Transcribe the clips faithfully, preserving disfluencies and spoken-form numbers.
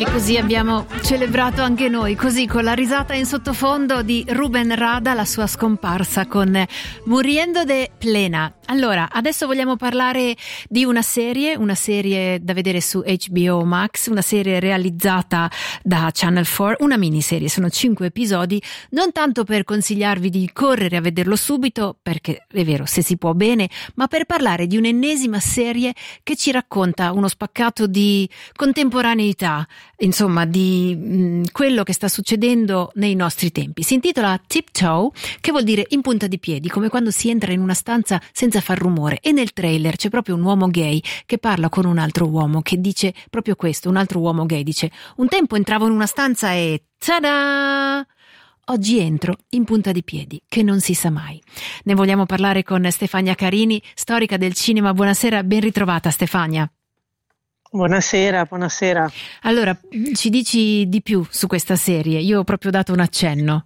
così abbiamo celebrato anche noi, così con la risata in sottofondo di Ruben Rada, la sua scomparsa con Muriendo de Plena. Allora, adesso vogliamo parlare di una serie, una serie da vedere su H B O Max, una serie realizzata da Channel quattro, una miniserie, sono cinque episodi, non tanto per consigliarvi di correre a vederlo subito, perché è vero, se si può bene, ma per parlare di un'ennesima serie che ci racconta uno spaccato di contemporaneità, insomma di mh, quello che sta succedendo nei nostri tempi. Si intitola Tiptoe, che vuol dire in punta di piedi, come quando si entra in una stanza senza far rumore, e nel trailer c'è proprio un uomo gay che parla con un altro uomo che dice proprio questo. Un altro uomo gay dice: un tempo entravo in una stanza e tada! Oggi entro in punta di piedi, che non si sa mai. Ne vogliamo parlare con Stefania Carini, storica del cinema. Buonasera, ben ritrovata Stefania. Buonasera, buonasera. Allora, ci dici di più su questa serie? Io ho proprio dato un accenno.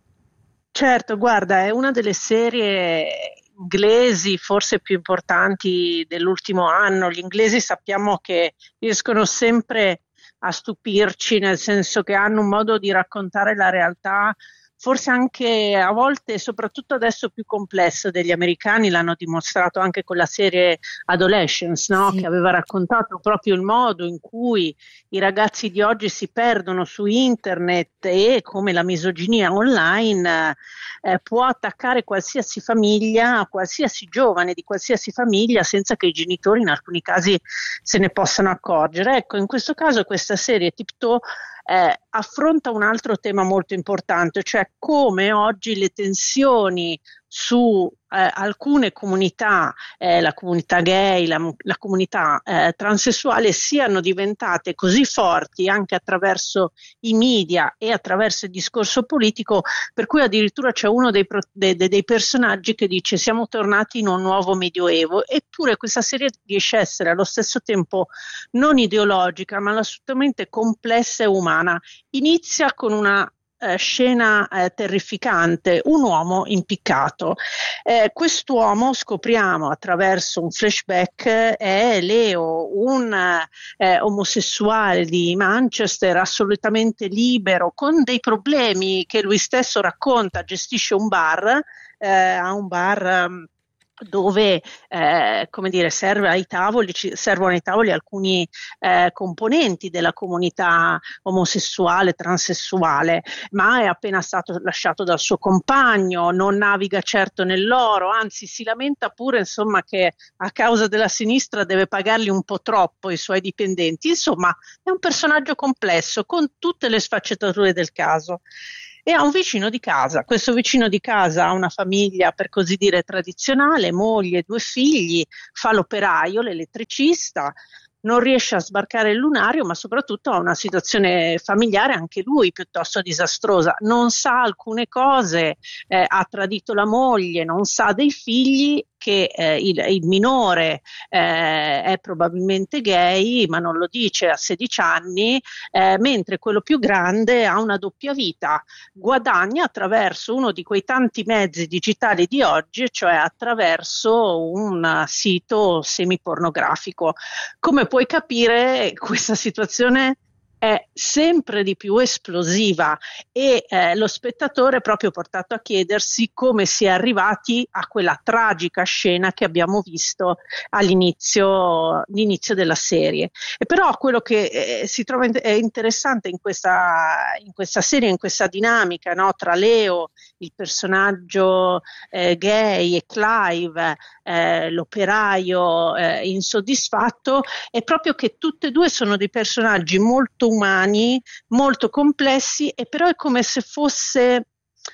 Certo, guarda, è una delle serie inglesi forse più importanti dell'ultimo anno. Gli inglesi sappiamo che riescono sempre a stupirci, nel senso che hanno un modo di raccontare la realtà forse anche a volte, soprattutto adesso, più complesso degli americani. L'hanno dimostrato anche con la serie Adolescence, no? Sì. Che aveva raccontato proprio il modo in cui i ragazzi di oggi si perdono su internet e come la misoginia online eh, può attaccare qualsiasi famiglia, qualsiasi giovane di qualsiasi famiglia, senza che i genitori in alcuni casi se ne possano accorgere. Ecco, in questo caso questa serie Tiptoe Eh, affronta un altro tema molto importante, cioè come oggi le tensioni su eh, alcune comunità, eh, la comunità gay, la, la comunità eh, transessuale, siano diventate così forti anche attraverso i media e attraverso il discorso politico, per cui addirittura c'è uno dei, pro, de, de, dei personaggi che dice: siamo tornati in un nuovo medioevo. Eppure questa serie riesce a essere allo stesso tempo non ideologica, ma assolutamente complessa e umana. Inizia con una Eh, scena eh, terrificante, un uomo impiccato. Eh, quest'uomo, scopriamo attraverso un flashback, eh, è Leo, un eh, omosessuale di Manchester, assolutamente libero, con dei problemi che lui stesso racconta. Gestisce un bar, eh, ha un bar um, dove eh, come dire, serve ai tavoli, ci servono ai tavoli alcuni eh, componenti della comunità omosessuale, transessuale, ma è appena stato lasciato dal suo compagno, non naviga certo nell'oro, anzi si lamenta pure, insomma, che a causa della sinistra deve pagarli un po' troppo i suoi dipendenti. Insomma, è un personaggio complesso con tutte le sfaccettature del caso. E ha un vicino di casa. Questo vicino di casa ha una famiglia, per così dire, tradizionale, moglie, due figli, fa l'operaio, l'elettricista, non riesce a sbarcare il lunario, ma soprattutto ha una situazione familiare anche lui piuttosto disastrosa. Non sa alcune cose, eh, ha tradito la moglie, non sa dei figli, che eh, il, il minore eh, è probabilmente gay, ma non lo dice, a sedici anni, eh, mentre quello più grande ha una doppia vita, guadagna attraverso uno di quei tanti mezzi digitali di oggi, cioè attraverso un sito semipornografico. Come puoi capire, questa situazione è sempre di più esplosiva e eh, lo spettatore è proprio portato a chiedersi come si è arrivati a quella tragica scena che abbiamo visto all'inizio, all'inizio della serie. E però quello che eh, si trova in- è interessante in questa, in questa serie, in questa dinamica, no, tra Leo, il personaggio eh, gay, e Clive, eh, l'operaio eh, insoddisfatto, è proprio che tutte e due sono dei personaggi molto umani, molto complessi, e però è come se fosse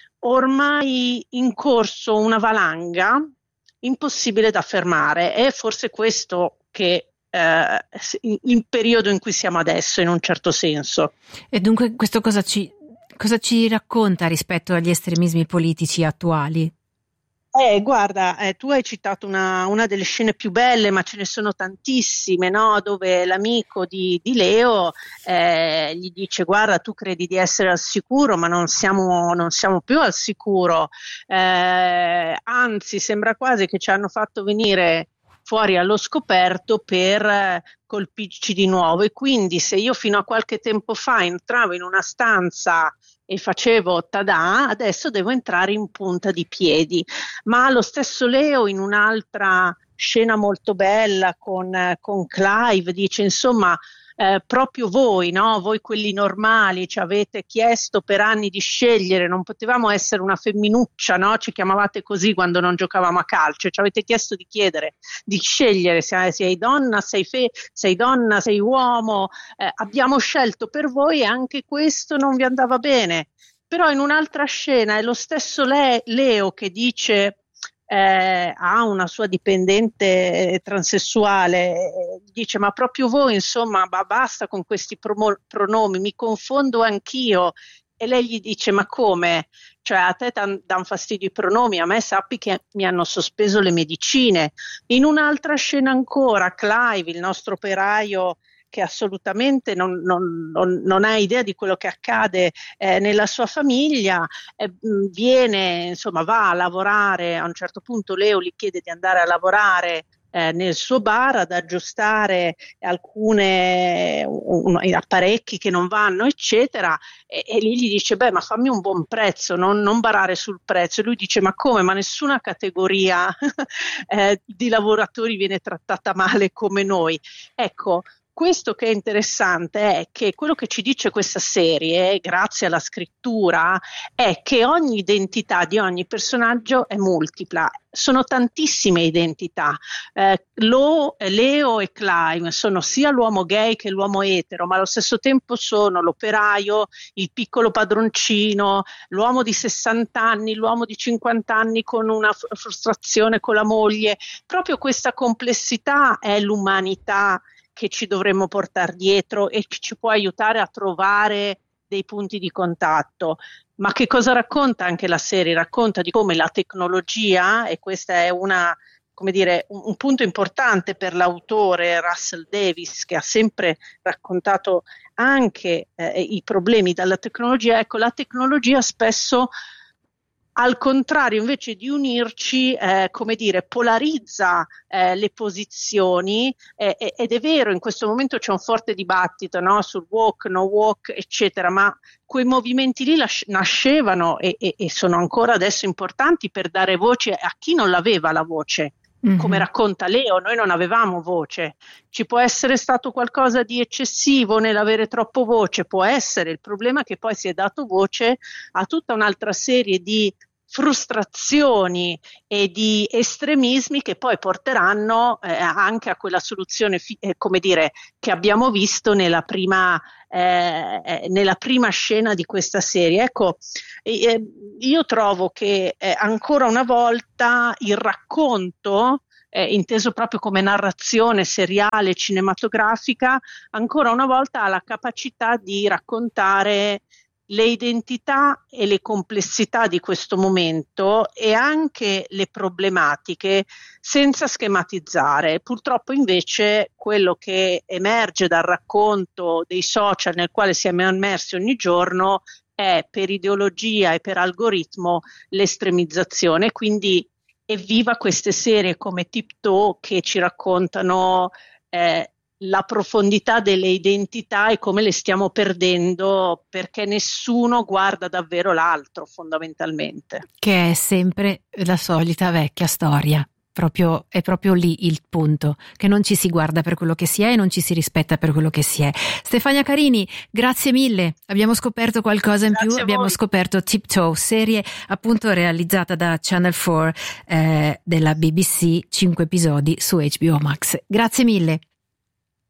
ormai in corso una valanga impossibile da fermare. È forse questo che eh, il periodo in cui siamo adesso, in un certo senso. E dunque questo cosa ci, cosa ci racconta rispetto agli estremismi politici attuali? Eh, guarda, eh, tu hai citato una, una delle scene più belle, ma ce ne sono tantissime, no? Dove l'amico di, di Leo eh, gli dice: guarda, tu credi di essere al sicuro, ma non siamo, non siamo più al sicuro, eh, anzi sembra quasi che ci hanno fatto venire fuori allo scoperto per eh, colpirci di nuovo. E quindi se io fino a qualche tempo fa entravo in una stanza e facevo tada, adesso devo entrare in punta di piedi. Ma lo stesso Leo in un'altra scena molto bella con, eh, con Clive dice insomma eh, proprio voi, no? Voi quelli normali ci avete chiesto per anni di scegliere, non potevamo essere una femminuccia, no? Ci chiamavate così quando non giocavamo a calcio, ci avete chiesto di chiedere, di scegliere se sei donna, sei, fe- sei donna, sei uomo, eh, abbiamo scelto per voi e anche questo non vi andava bene. Però in un'altra scena è lo stesso Le- Leo che dice eh, ha una sua dipendente eh, transessuale, eh, dice ma proprio voi insomma ma basta con questi promo- pronomi, mi confondo anch'io. E lei gli dice ma come? Cioè a te danno fastidio i pronomi, a me sappi che mi hanno sospeso le medicine. In un'altra scena ancora Clive, il nostro operaio che assolutamente non, non, non, non ha idea di quello che accade eh, nella sua famiglia, eh, viene, insomma, va a lavorare, a un certo punto Leo gli chiede di andare a lavorare eh, nel suo bar ad aggiustare alcune un, apparecchi che non vanno, eccetera, e, e lì gli dice, beh, ma fammi un buon prezzo, non, non barare sul prezzo. E lui dice, ma come? Ma nessuna categoria eh, di lavoratori viene trattata male come noi. Ecco, questo che è interessante è che quello che ci dice questa serie, grazie alla scrittura, è che ogni identità di ogni personaggio è multipla. Sono tantissime identità. Eh, Lo, Leo e Clive sono sia l'uomo gay che l'uomo etero, ma allo stesso tempo sono l'operaio, il piccolo padroncino, l'uomo di sessanta anni, l'uomo di cinquanta anni con una frustrazione con la moglie. Proprio questa complessità è l'umanità che ci dovremmo portare dietro e che ci può aiutare a trovare dei punti di contatto. Ma che cosa racconta anche la serie? Racconta di come la tecnologia, e questa è una, come dire, un, un punto importante per l'autore Russell Davies, che ha sempre raccontato anche eh, i problemi dalla tecnologia. Ecco, la tecnologia spesso, al contrario, invece di unirci, eh, come dire, polarizza eh, le posizioni eh, ed è vero, in questo momento c'è un forte dibattito, no? Sul woke, no woke, eccetera, ma quei movimenti lì las- nascevano e, e, e sono ancora adesso importanti per dare voce a chi non l'aveva la voce. Mm-hmm. Come racconta Leo, noi non avevamo voce. Ci può essere stato qualcosa di eccessivo nell'avere troppo voce, può essere. Il problema è che poi si è dato voce a tutta un'altra serie di frustrazioni e di estremismi che poi porteranno eh, anche a quella soluzione, fi- eh, come dire, che abbiamo visto nella prima, eh, nella prima scena di questa serie. Ecco, eh, io trovo che eh, ancora una volta il racconto, eh, inteso proprio come narrazione seriale cinematografica, ancora una volta ha la capacità di raccontare le identità e le complessità di questo momento e anche le problematiche senza schematizzare. Purtroppo invece quello che emerge dal racconto dei social nel quale siamo immersi ogni giorno è, per ideologia e per algoritmo, l'estremizzazione. Quindi evviva queste serie come Tiptoe che ci raccontano eh, la profondità delle identità e come le stiamo perdendo perché nessuno guarda davvero l'altro, fondamentalmente. Che è sempre la solita vecchia storia. Proprio, è proprio lì il punto, che non ci si guarda per quello che si è e non ci si rispetta per quello che si è. Stefania Carini, grazie mille, abbiamo scoperto qualcosa in grazie più, abbiamo scoperto Tiptoe, serie appunto realizzata da Channel quattro eh, della B B C, cinque episodi su H B O Max. Grazie mille.